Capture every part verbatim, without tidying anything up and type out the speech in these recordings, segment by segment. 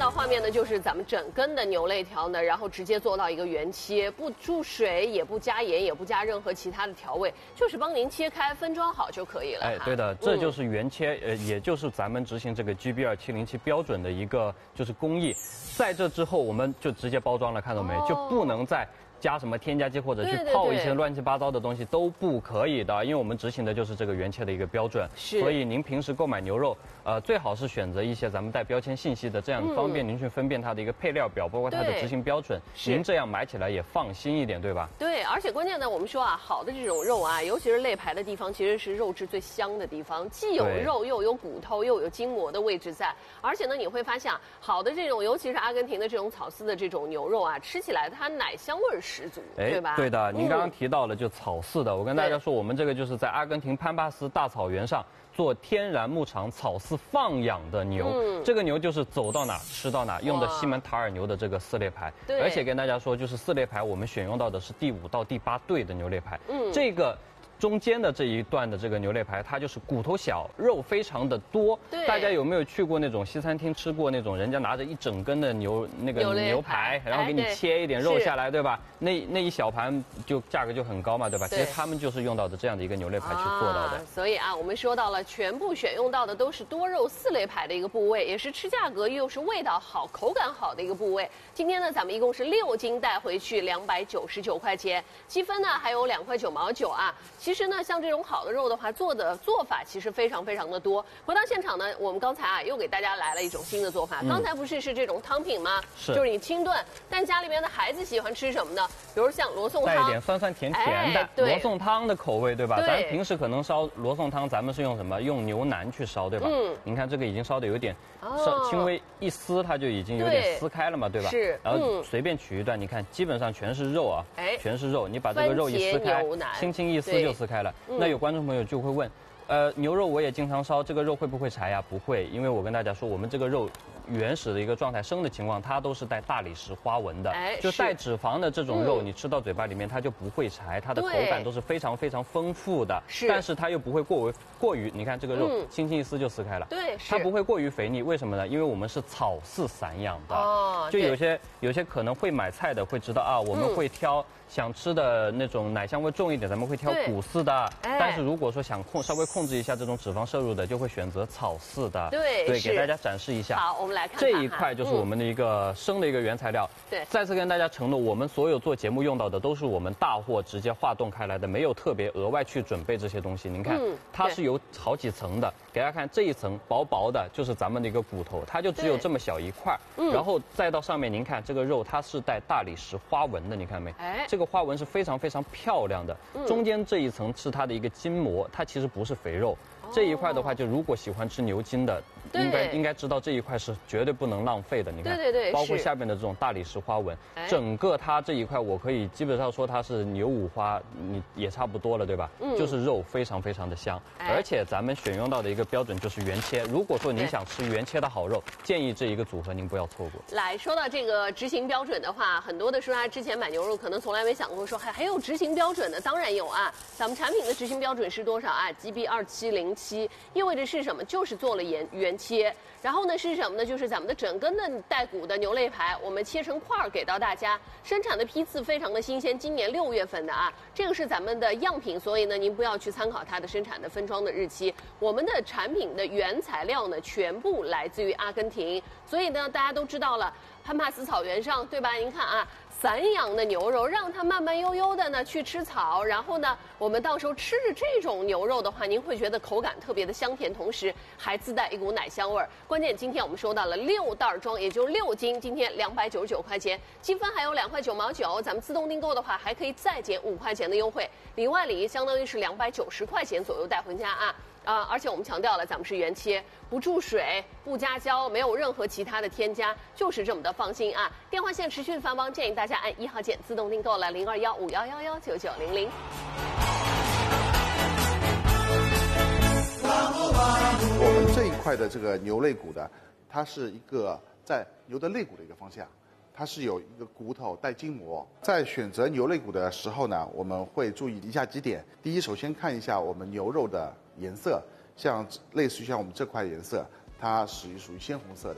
到画面呢，就是咱们整根的牛肋条呢，然后直接做到一个原切，不注水，也不加盐，也不加任何其他的调味，就是帮您切开分装好就可以了。 哎，对的，这就是原切，呃，也就是咱们执行这个 G B 二七零七标准的一个就是工艺。在这之后，我们就直接包装了，看到没？哦、就不能再加什么添加剂或者去泡一些乱七八糟的东西都不可以的，因为我们执行的就是这个原切的一个标准。是。所以您平时购买牛肉，呃，最好是选择一些咱们带标签信息的，这样方便您去分辨它的一个配料表，包括它的执行标准。您这样买起来也放心一点，对吧？ 对，而且关键呢，我们说啊，好的这种肉啊，尤其是肋排的地方，其实是肉质最香的地方，既有肉又有骨头又有筋膜的位置在，而且呢，你会发现啊，好的这种，尤其是阿根廷的这种草饲的这种牛肉啊，吃起来它奶香味十足，对吧？ 对的，您刚刚提到了就草饲的，我跟大家说，我们这个就是在阿根廷潘巴斯大草原上做天然牧场草饲放养的牛，嗯、这个牛就是走到哪吃到哪，用的西门塔尔牛的这个四肋排，而且跟大家说，就是四肋排我们选用到的是第五到第八对的牛肋排，嗯，这个。中间的这一段的这个牛肋排，它就是骨头小，肉非常的多。对，大家有没有去过那种西餐厅吃过那种人家拿着一整根的牛那个牛排，然后给你切一点肉下来，对吧？那那一小盘就价格就很高嘛，对吧？其实他们就是用到的这样的一个牛肋排去做到的。 所以啊，我们说到了，全部选用到的都是多肉四肋排的一个部位，也是吃价格又是味道好、口感好的一个部位。今天呢，咱们一共是六斤带回去两百九十九块钱，积分呢还有两块九毛九啊。其实呢，像这种好的肉的话，做的做法其实非常非常的多。回到现场呢，我们刚才啊又给大家来了一种新的做法。嗯、刚才不是是这种汤品吗？ 是， 就是你清炖。但家里面的孩子喜欢吃什么呢？比如像罗宋汤， 带一点酸酸甜甜的、哎、罗宋汤的口味，对吧？对咱平时可能烧罗宋汤，咱们是用什么？用牛腩去烧，对吧？嗯。您看这个已经烧的有点，烧轻微一撕，它就已经有点撕开了嘛，对吧？是。然后随便取一段，你看基本上全是肉啊，哎，全是肉。你把这个肉一撕开，轻轻一撕就撕开了。那有观众朋友就会问，呃，牛肉我也经常烧，这个肉会不会柴呀？不会，因为我跟大家说，我们这个肉原始的一个状态，生的情况，它都是带大理石花纹的，哎、就带脂肪的这种肉，嗯、你吃到嘴巴里面它就不会柴，它的口感都是非常非常丰富的，是，但是它又不会过为过于，你看这个肉，嗯、轻轻一撕就撕开了，对，它不会过于肥腻，为什么呢？因为我们是草饲散养的，哦，就有些有些可能会买菜的会知道啊，我们会挑。嗯想吃的那种奶香味重一点，咱们会挑谷饲的。哎、但是如果说想控稍微控制一下这种脂肪摄入的，就会选择草饲的。对，对，给大家展示一下。 好，我们来看看这一块就是我们的一个生的一个原材料。对、嗯，再次跟大家承诺，我们所有做节目用到的都是我们大货直接化冻开来的，没有特别额外去准备这些东西。您看，嗯、它是有好几层的，给大家看这一层薄薄的，就是咱们的一个骨头，它就只有这么小一块。嗯，然后再到上面，您看这个肉它是带大理石花纹的，你看没？哎。这个花纹是非常非常漂亮的，中间这一层是它的一个筋膜，它其实不是肥肉。这一块的话，就如果喜欢吃牛筋的，应该应该知道这一块是绝对不能浪费的。你看，对对对，包括下面的这种大理石花纹，整个它这一块我可以基本上说它是牛五花，你也差不多了，对吧？嗯，就是肉非常非常的香，而且咱们选用到的一个标准就是原切。如果说您想吃原切的好肉，建议这一个组合您不要错过。 来说到这个执行标准的话，很多的说他之前买牛肉可能从来没想过说还还有执行标准的，当然有啊。咱们产品的执行标准是多少啊 ？G B 二七零七意味着是什么？就是做了原原切，然后呢是什么呢？就是咱们的整根的带骨的牛肋排，我们切成块儿给到大家。生产的批次非常的新鲜，今年六月份的啊，这个是咱们的样品，所以呢您不要去参考它的生产的分装的日期。我们的产品的原材料呢全部来自于阿根廷，所以呢大家都知道了，潘帕斯草原上，对吧？您看啊。散养的牛肉，让它慢慢悠悠的呢去吃草，然后呢，我们到时候吃着这种牛肉的话，您会觉得口感特别的香甜，同时还自带一股奶香味儿。关键今天我们收到了六袋装，也就是六斤，今天两百九十九块钱，积分还有两块九毛九，咱们自动订购的话还可以再减五块钱的优惠，里外里相当于是两百九十块钱左右带回家啊。啊、呃，而且我们强调了，咱们是原切，不注水，不加胶，没有任何其他的添加，就是这么的放心啊！电话线持续繁忙，建议大家按一号键自动订购了零二幺五幺幺幺九九零零。 我们这一块的这个牛肋骨的，它是一个在牛的肋骨的一个方向。它是有一个骨头带筋膜，在选择牛肋骨的时候呢，我们会注意以下几点。第一，首先看一下我们牛肉的颜色，像类似于像我们这块颜色，它属于属于鲜红色的。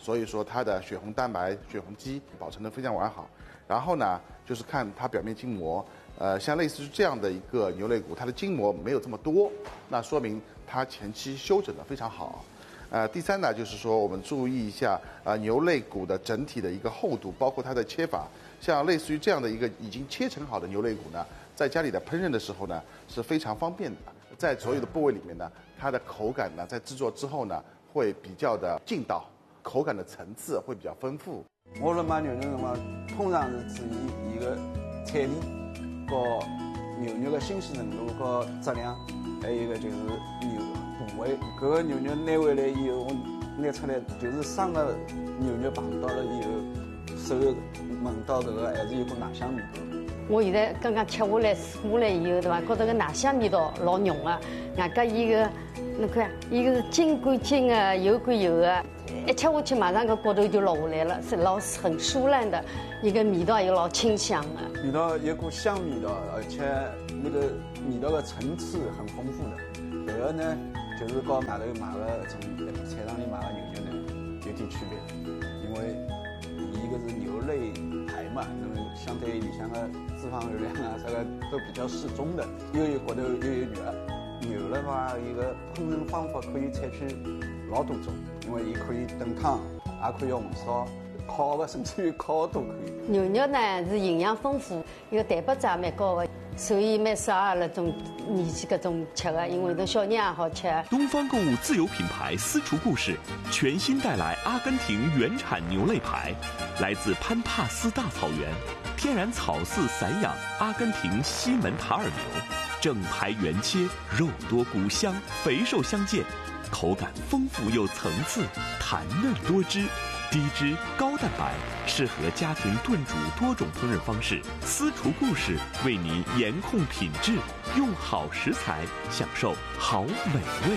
所以说它的血红蛋白、血红肌保存得非常完好。然后呢，就是看它表面筋膜，呃，像类似于这样的一个牛肋骨，它的筋膜没有这么多，那说明它前期休整得非常好。呃，第三呢，就是说我们注意一下啊、呃、牛肋骨的整体的一个厚度，包括它的切法。像类似于这样的一个已经切成好的牛肋骨呢，在家里的烹饪的时候呢是非常方便的。在所有的部位里面呢，它的口感呢，在制作之后呢，会比较的劲道，口感的层次会比较丰富。 我们买牛肉的话，通常是注意一个彩礼和牛肉的新鲜程度和质量，还有一个就是牛部位。这个牛肉拿回来以后，我拿出来就是上个牛肉碰到了以后，手闻到这个还是有股奶香味道。 我现在刚刚吃下来试下来以后，对吧？觉得个奶香味道老浓啊，外加伊个，侬看，伊个是筋管筋的，油管油的，一吃下去马上个骨头就落下来了，是老很酥烂的，一个味道也老清香的。 味道有股香味道，而且那个味道的层次很丰富的。这个呢，就是跟外头买的从菜场里买的牛肉呢有点区别，因为一个是牛肋排嘛，那么相对里向的脂肪热量啊，这个都比较适中的，又有骨头又有肉。牛的话，一个烹饪方法可以采取老多种，因为也可以炖汤，也可以红烧、烤的，甚至于烤都可以。 牛肉呢是营养丰富，一个蛋白质也蛮高的，所以蛮适合那种年纪搿种吃的，因为那小人也好吃。 东方购物自有品牌私厨故事全新带来阿根廷原产牛肋排，来自潘帕斯大草原，天然草饲散养阿根廷西门塔尔牛，正排原切，肉多骨香，肥瘦相间，口感丰富又层次，弹嫩多汁。低脂高蛋白，适合家庭炖煮多种烹饪方式。私厨故事为您严控品质，用好食材享受好美味。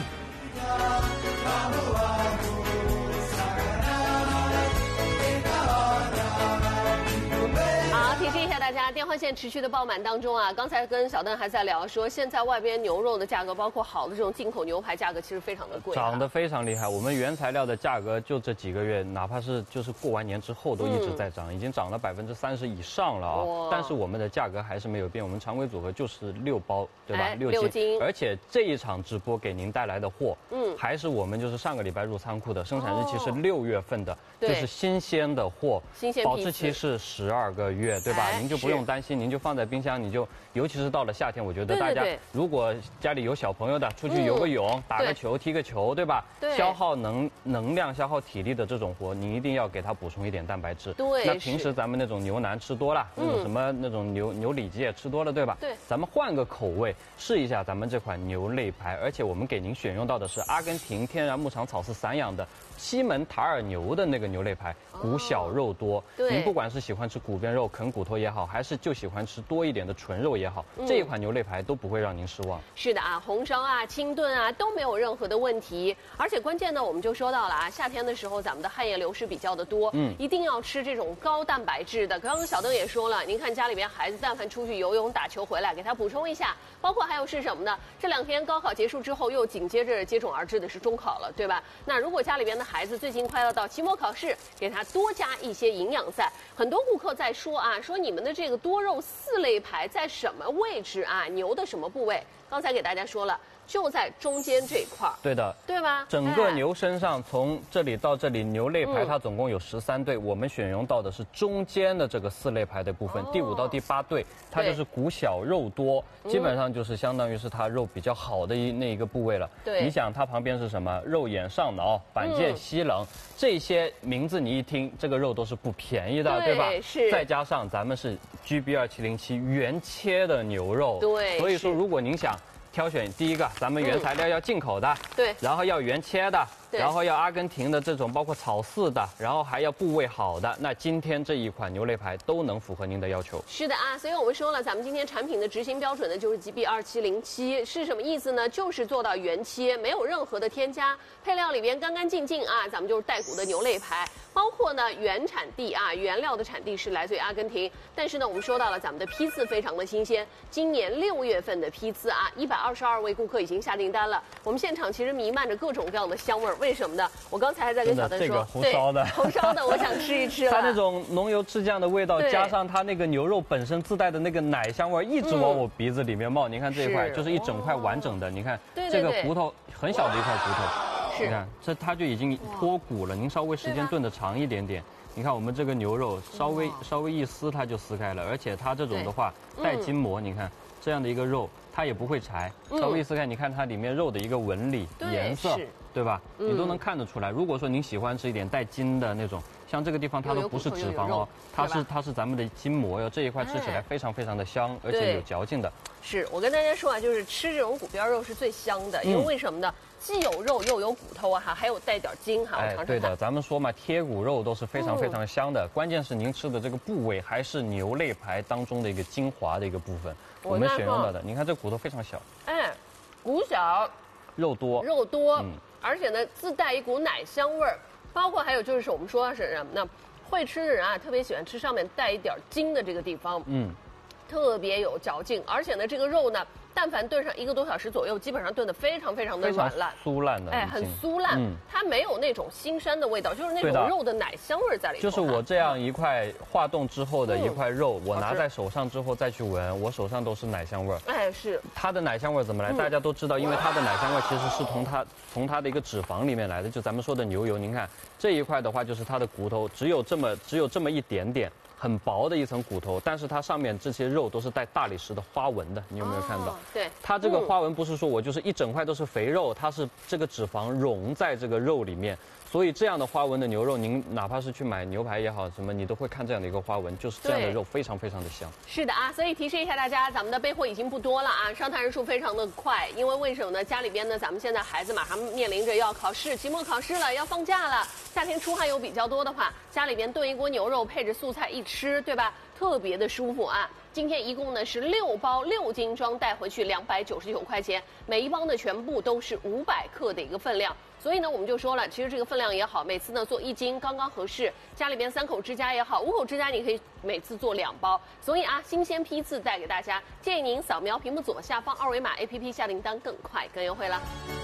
好，提示一下大家，电话线持续的爆满当中啊，刚才跟小邓还在聊说，现在外边牛肉的价格，包括好的这种进口牛排价格，其实非常的贵、啊， 涨得非常厉害。我们原材料的价格就这几个月，哪怕是就是过完年之后都一直在涨，嗯、已经涨了百分之三十以上了啊。但是我们的价格还是没有变，我们常规组合就是六包，对吧？ 哎、 六斤。斤而且这一场直播给您带来的货，嗯，还是我们就是上个礼拜入仓库的，生产日期是六月份的，哦、就是新鲜的货， 新鲜保质期是十二个月，对吧？ 哎、 您就不用担心，您就放在冰箱，你就尤其是到了夏天，我觉得大家如果家里有小朋友的，出去游个泳、嗯、打个球、踢个球，对吧？ 对， 消耗能能量、消耗体力的这种活，你一定要给它补充一点蛋白质。 对， 那平时咱们那种牛腩吃多了，那种什么那种牛牛里脊也吃多了，对吧？ 对， 咱们换个口味，试一下咱们这款牛肋排，而且我们给您选用到的是阿根廷天然牧场草饲散养的西门塔尔牛的那个牛肋排，骨小肉多。 对， 您不管是喜欢吃骨边肉、啃骨头也好，还是就喜欢吃多一点的纯肉也好，嗯、这一款牛肋排都不会让您失望。 是的啊，红烧啊、清炖啊都没有任何的问题。而且关键呢，我们就说到了啊，夏天的时候咱们的汗液流失比较的多，嗯，一定要吃这种高蛋白质的。刚刚小邓也说了，您看家里边孩子但凡出去游泳、打球回来，给他补充一下。包括还有是什么呢？这两天高考结束之后，又紧接着接踵而至的是中考了，对吧？那如果家里边的孩子最近快要到期末考试，给他多加一些营养在。很多顾客在说啊，说你们的这个多肉四肋排在什么位置啊？牛的什么部位？刚才给大家说了，就在中间这一块儿。 对的， 对吧？ 整个牛身上从这里到这里，牛肋排嗯它总共有十三对，我们选用到的是中间的这个四肋排的部分， 哦、 第五到第八对，它就是骨小肉多， 嗯、 基本上就是相当于是它肉比较好的一那一个部位了。 对， 你想它旁边是什么？肉眼上脑、板腱西棱、嗯，这些名字你一听，这个肉都是不便宜的， 对, 对吧？ 是。 再加上咱们是 G B 二七零七原切的牛肉， 对， 所以说如果您想挑选第一个，咱们原材料要进口的， 嗯、对， 然后要原切的，然后要阿根廷的这种包括草饲的，然后还要部位好的，那今天这一款牛肋排都能符合您的要求。 是的啊，所以我们说了，咱们今天产品的执行标准呢就是 G B 二七零七，是什么意思呢？就是做到原切，没有任何的添加，配料里边干干净净啊，咱们就是带骨的牛肋排。包括呢原产地啊，原料的产地是来自于阿根廷，但是呢我们说到了咱们的批次非常的新鲜，今年六月份的批次啊，一百二十二位顾客已经下订单了。我们现场其实弥漫着各种各样的香味儿， 为什么呢？我刚才还在跟小邓说， 这个红烧的， 红烧的，我想吃一吃了。 它那种浓油赤酱的味道，加上它那个牛肉本身自带的那个奶香味，一直往我鼻子里面冒。你看这一块就是一整块完整的，你看这个骨头很小的一块骨头，你看这它就已经脱骨了。您稍微时间炖的长一点点。你看我们这个牛肉稍微稍微一撕它就撕开了，而且它这种的话带筋膜，你看这样的一个肉它也不会柴，稍微一撕开，你看它里面肉的一个纹理、颜色，对吧？你都能看得出来。如果说您喜欢吃一点带筋的那种，像这个地方它都不是脂肪哦，它是它是咱们的筋膜哟，这一块吃起来非常非常的香，而且有嚼劲的。 是我跟大家说啊，就是吃这种骨边肉是最香的，因为为什么呢？既有肉又有骨头啊，哈，还有带点筋哈。 哎，对的，咱们说嘛，贴骨肉都是非常非常香的，关键是您吃的这个部位还是牛肋排当中的一个精华的一个部分，我们选用到的。你看这骨头非常小， 哎，骨小， 肉多， 肉多，而且呢自带一股奶香味儿，包括还有就是我们说是什么呢？会吃的人啊，特别喜欢吃上面带一点筋的这个地方，嗯，特别有嚼劲，而且呢，这个肉呢，但凡炖上一个多小时左右，基本上炖得非常非常的软烂， 酥烂的， 哎，很酥烂，嗯，它没有那种腥膻的味道，就是那种肉的奶香味在里头。 就是我这样一块化冻之后的一块肉，我拿在手上之后再去闻，我手上都是奶香味儿。 哎，是。 它的奶香味怎么来？大家都知道，因为它的奶香味其实是从它从它的一个脂肪里面来的，就咱们说的牛油。您看这一块的话，就是它的骨头只有这么只有这么一点点。很薄的一层骨头，但是它上面这些肉都是带大理石的花纹的，你有没有看到？哦、 对， 它这个花纹不是说我就是一整块都是肥肉，它是这个脂肪融在这个肉里面，所以这样的花纹的牛肉，您哪怕是去买牛排也好，什么你都会看这样的一个花纹，就是这样的肉非常非常的香。 是的啊，所以提示一下大家，咱们的备货已经不多了啊，上摊人数非常的快，因为为什么呢？家里边呢，咱们现在孩子马上面临着要考试，期末考试了，要放假了，夏天出汗又比较多的话，家里边炖一锅牛肉配着素菜一吃，对吧？特别的舒服啊！今天一共呢是六包六斤装带回去两百九十九块钱，每一包呢全部都是五百克的一个分量，所以呢我们就说了，其实这个分量也好，每次呢做一斤刚刚合适，家里边三口之家也好，五口之家你可以每次做两包，所以啊新鲜批次带给大家，建议您扫描屏幕左下方二维码 A P P 下订单更快更优惠了。